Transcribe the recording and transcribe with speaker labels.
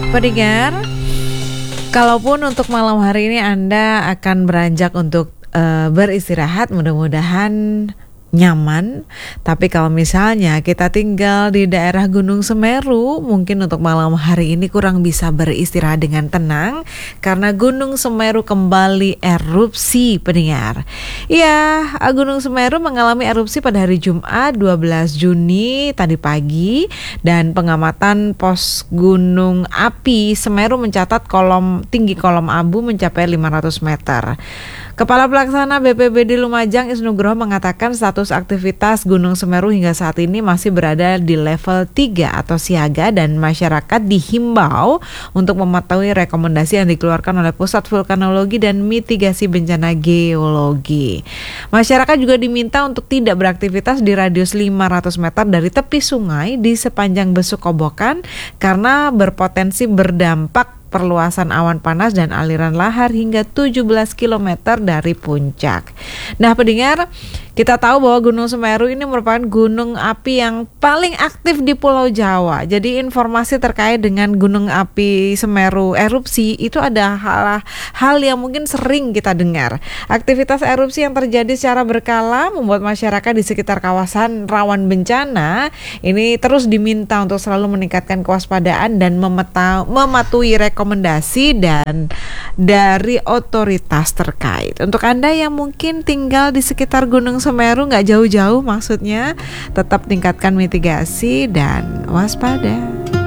Speaker 1: Pendengar, kalaupun untuk malam hari ini Anda akan beranjak untuk beristirahat, mudah-mudahan nyaman. Tapi kalau misalnya kita tinggal di daerah Gunung Semeru, mungkin untuk malam hari ini kurang bisa beristirahat dengan tenang karena Gunung Semeru kembali erupsi, pendengar. Ya, Gunung Semeru mengalami erupsi pada hari Jumat 12 Juni tadi pagi, dan pengamatan pos gunung api Semeru mencatat tinggi kolom abu mencapai 500 meter. Kepala Pelaksana BPBD Lumajang Isnu Nugroho mengatakan status aktivitas Gunung Semeru hingga saat ini masih berada di level 3 atau siaga, dan masyarakat dihimbau untuk mematuhi rekomendasi yang dikeluarkan oleh Pusat Vulkanologi dan Mitigasi Bencana Geologi. Masyarakat juga diminta untuk tidak beraktivitas di radius 500 meter dari tepi sungai di sepanjang Besuk Kobokan karena berpotensi berdampak perluasan awan panas dan aliran lahar hingga 17 km dari puncak. Nah, pendengar, kita tahu bahwa Gunung Semeru ini merupakan gunung api yang paling aktif di Pulau Jawa. Jadi informasi terkait dengan Gunung Api Semeru erupsi itu ada hal yang mungkin sering kita dengar. Aktivitas erupsi yang terjadi secara berkala membuat masyarakat di sekitar kawasan rawan bencana ini terus diminta untuk selalu meningkatkan kewaspadaan dan mematuhi rekomendasi dan dari otoritas terkait. Untuk Anda yang mungkin tinggal di sekitar Gunung Semeru, nggak jauh-jauh maksudnya, tetap tingkatkan mitigasi dan waspada.